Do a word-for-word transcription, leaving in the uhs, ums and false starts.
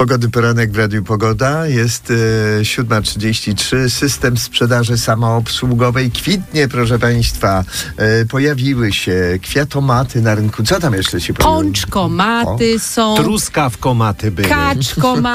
Pogody poranek w Radiu Pogoda. Jest e, siódma trzydzieści trzy. System sprzedaży samoobsługowej kwitnie, proszę państwa. E, pojawiły się kwiatomaty na rynku. Co tam jeszcze się pojawiło? Pączkomaty są. Truskawkomaty były. Kaczkomaty.